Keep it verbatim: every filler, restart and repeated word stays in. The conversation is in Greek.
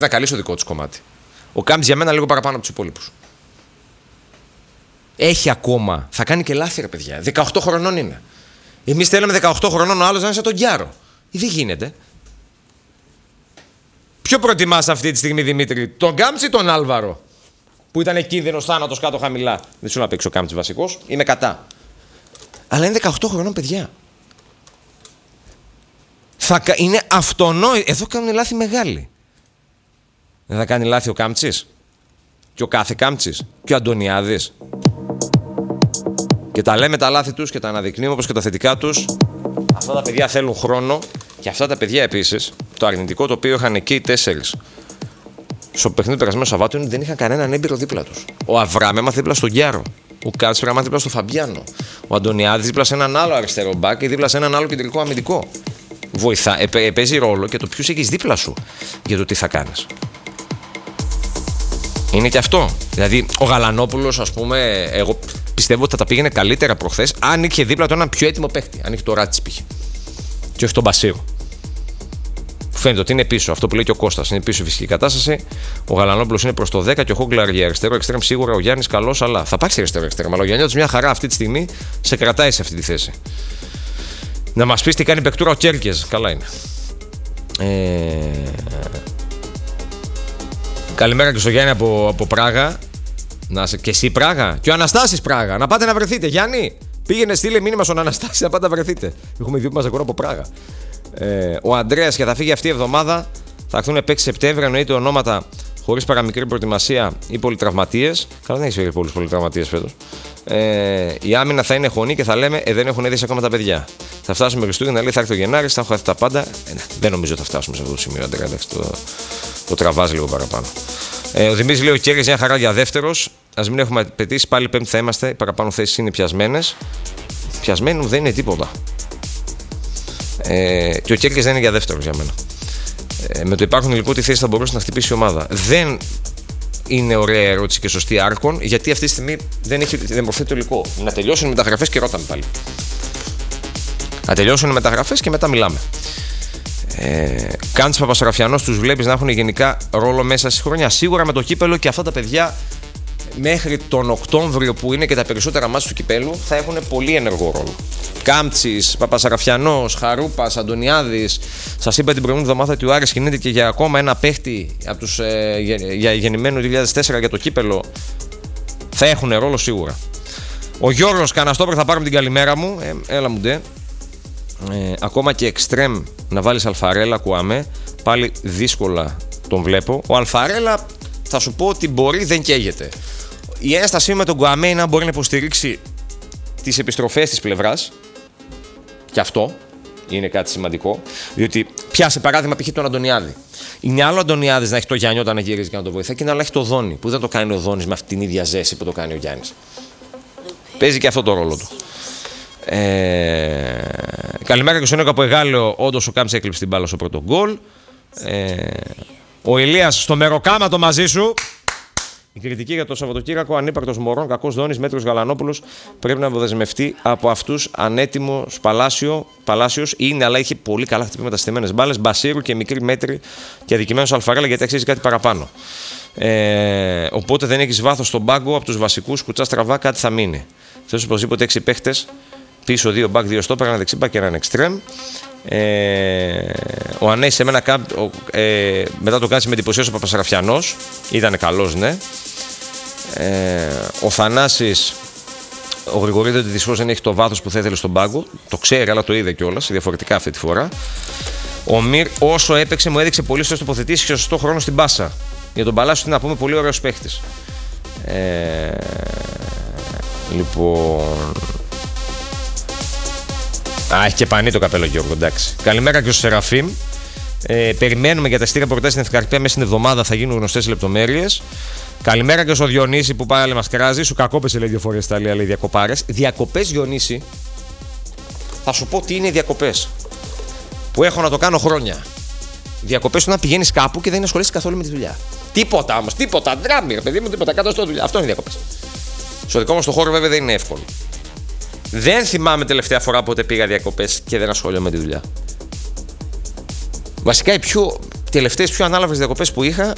να καλεί στο δικό του κομμάτι. Ο Κάμπτζης για μένα λίγο παραπάνω από τους υπόλοιπους. Έχει ακόμα. Θα κάνει και λάθη, ρε παιδιά. δεκαοκτώ χρονών είναι. Εμείς θέλουμε δεκαοκτώ χρονών ο άλλος να είναι σαν τον Γκιάρο. Δεν γίνεται. Ποιο προτιμάς αυτή τη στιγμή, Δημήτρη, τον Κάμπτζη ή τον Άλβαρο, που ήταν κίνδυνος θάνατος κάτω χαμηλά? Δεν σου να παίξει ο Κάμπτζης βασικός. Είμαι κατά. Αλλά είναι δεκαοκτώ χρονών, παιδιά. Θα... Είναι αυτονόητο. Εδώ κάνουν λάθη μεγάλη. Δεν θα κάνει λάθη ο Κάμπτζης? Και ο κάθε Κάμπτζης? Και ο Αντωνιάδης? Και τα λέμε τα λάθη τους και τα αναδεικνύουμε όπως και τα θετικά τους. Αυτά τα παιδιά θέλουν χρόνο. Και αυτά τα παιδιά επίσης, το αρνητικό το οποίο είχαν εκεί οι τέσσερις στο παιχνίδι του περασμένου Σαββάτου, δεν είχαν κανέναν έμπειρο δίπλα τους. Ο Αβράμ έμαθε δίπλα στον Γκιάρο. Ο Κάμπτζης έμαθε δίπλα στον Φαμπιάνο. Ο Αντωνιάδης δίπλα σε έναν άλλο αριστερό μπακ ή δίπλα σε έναν άλλο κεντρικό αμυντικό. Βοηθά, ε, παίζει ρόλο και το ποιους έχεις δίπλα σου για το τι θα κάνεις. Είναι και αυτό. Δηλαδή, ο Γαλανόπουλος, ας πούμε, εγώ πιστεύω ότι θα τα πήγαινε καλύτερα προχθές αν είχε δίπλα του έναν πιο έτοιμο παίχτη. Αν είχε το Ράτσις π.χ. Και όχι τον Μπασίρο. Φαίνεται ότι είναι πίσω. Αυτό που λέει και ο Κώστας. Είναι πίσω η φυσική κατάσταση. Ο Γαλανόπουλος είναι προς το δέκα και ο Χόγκλαρ για αριστερό εξτρέμ. Σίγουρα ο Γιάννης καλός, αλλά θα πάρει αριστερό εξτρέμ. Αλλά ο Γιάννης μια χαρά αυτή τη στιγμή σε κρατάει σε αυτή τη θέση. Να μας πεις τι κάνει παικτούρα ο Τσέρκες. Καλά είναι. Ε... Καλημέρα και στο Γιάννη από, από Πράγα. Να είσαι και εσύ Πράγα. Και ο Αναστάσης Πράγα. Να πάτε να βρεθείτε. Γιάννη, πήγαινε, στείλε μήνυμα στον Αναστάση να πάτε να βρεθείτε. Έχουμε δύο που μας ακούνε από Πράγα. Ε, ο Αντρέας και θα φύγει αυτή η εβδομάδα. Θα έρθουν παίξει Σεπτέμβρη. Εννοείται ονόματα χωρίς παραμικρή προετοιμασία ή πολυτραυματίες. Καλά, δεν έχει φέρει πολλούς πολυτραυματίες φέτος. Ε, η άμυνα θα είναι χωνή και θα λέμε ε, δεν έχουν έδειξει ακόμα τα παιδιά. Θα φτάσουμε Χριστούγεννα, λέει θα έρθει ο Γενάρης, θα έχω έρθει τα πάντα. Ε, ναι, δεν νομίζω ότι θα φτάσουμε σε αυτό το σημείο. Αντρέα, το, το τραβάζει λίγο παραπάνω. Ε, ο Δημήτρης λέει: ο Κέρκες μια χαρά για δεύτερος. Ας μην έχουμε απαιτήσει, πάλι πέμπτη θα είμαστε. Οι παραπάνω θέσεις είναι πιασμένες. Πιασμένου δεν είναι τίποτα. Ε, και ο Κέρκες δεν είναι για δεύτερος για μένα. Ε, με το υπάρχουν υλικό τι θέση θα μπορούσε να χτυπήσει η ομάδα. Δεν είναι ωραία ερώτηση και σωστή άρκον, γιατί αυτή τη στιγμή δεν, έχει, δεν μορφεί το υλικό. Να τελειώσουν οι μεταγραφές και ρώταμε πάλι. Να τελειώσουν οι μεταγραφές και μετά μιλάμε. Ε, Κάνεις Παπασαραφιανός, τους βλέπεις να έχουν γενικά ρόλο μέσα στη χρονιά? Σίγουρα με το κύπελο και αυτά τα παιδιά μέχρι τον Οκτώβριο που είναι και τα περισσότερα μάτς του κυπέλου θα έχουν πολύ ενεργό ρόλο. Κάμπτσης, Παπασαραφιανός, Χαρούπας, Αντωνιάδης. Σας είπα την προηγούμενη εβδομάδα ότι ο Άρης κινείται και για ακόμα ένα παίχτη από τους ε, για γεννημένου δύο χιλιάδες τέσσερα για το κύπελο. Θα έχουν ρόλο σίγουρα. Ο Γιώργος Καναστόπερ, θα πάρουμε την καλημέρα μου. Ε, έλα μου ντε. Ε, ακόμα και εξτρέμ να βάλεις Αλφαρέλα, Κουαμέ, πάλι δύσκολα τον βλέπω. Ο Αλφαρέλα θα σου πω ότι μπορεί, δεν καίγεται. Η ένστασή με τον Κουαμέ είναι να μπορεί να υποστηρίξει τις επιστροφές της πλευράς. Και αυτό είναι κάτι σημαντικό. Διότι πιάσε παράδειγμα π.χ. τον Αντωνιάδη. Είναι άλλο Αντωνιάδης να έχει το Γιάννη όταν γυρίζει και να το βοηθάει, και είναι άλλο έχει το Δόνι που δεν το κάνει ο Δόνης με αυτή την ίδια ζέση που το κάνει ο Γιάννης. Παίζει και αυτό το ρόλο του. Ε... Καλημέρα και στον Νέο από Εγάλεο. Όντως ο Κάμπτζης έκλειψε την μπάλα στο πρώτο γκολ. Ε... Ο Ηλίας στο μεροκάματο μαζί σου. Η κριτική για το Σαββατοκύριακο: ανύπαρκτος Μωρών, κακός Δόνης, μέτριος Γαλανόπουλος. Πρέπει να αποδεσμευτεί από αυτούς. Ανέτοιμος Παλάσιο, Παλάσιος είναι, αλλά είχε πολύ καλά χτυπήματα στις στημένες μπάλες. Μπασίρου και μικρή μέτρη και αδικημένος Αλφαρέλα, γιατί αξίζει κάτι παραπάνω. Ε, οπότε δεν έχεις βάθος στον πάγκο από τους βασικούς. Κουτσά στραβά, κάτι θα μείνει. Θες οπωσδήποτε έξι παίχτες. Πίσω δύο μπακ, δύο στόπερ, ένα δεξιμπακ και έναν εξτρέμ. Ε, ο Ανέσης σε μένα ε, μετά το κάνει με εντυπωσίασε ο Παπασαραφιανός. Ήταν καλός, ναι. Ε, ο Θανάσης, ο Γρηγορίδης δυστυχώς δεν έχει το βάθος που θα ήθελε στον πάγκο. Το ξέρει, αλλά το είδε κιόλας, διαφορετικά αυτή τη φορά. Ο Μυρ, όσο έπαιξε, μου έδειξε πολύ σωστές τοποθετήσεις και σωστό χρόνο στην πάσα. Για τον Παλάσιο, τι να πούμε, πολύ ωραίος παίχτης. Ε, λοιπόν. Α, έχει και πανί το καπέλο Γιώργο, εντάξει. Καλημέρα και στο Σεραφείμ. Ε, περιμένουμε για τα εισιτήρια που ρωτάει στην Εθνικαρπία μέσα στην εβδομάδα, θα γίνουν γνωστές λεπτομέρειες. Καλημέρα και στο Διονύση που πάλι μας κράζει. Σου κακόπεσε, λέει δύο φορές στα Ιταλία, λέει διακοπάρες. Διακοπές, Διονύση. Θα σου πω τι είναι οι διακοπές. Που έχω να το κάνω χρόνια. Διακοπές είναι να πηγαίνεις κάπου και δεν ασχολείσαι καθόλου με τη δουλειά. Τίποτα όμως, τίποτα. Δράμι, ρε παιδί μου, τίποτα. Κάτω στο δουλειά. Αυτό είναι οι διακοπές. Στο δικό μας το χώρο βέβαια δεν είναι εύκολο. Δεν θυμάμαι τελευταία φορά πότε πήγα διακοπές και δεν ασχολιόμαι με τη δουλειά. Βασικά οι πιο τελευταίες, πιο ανάλαβες διακοπές που είχα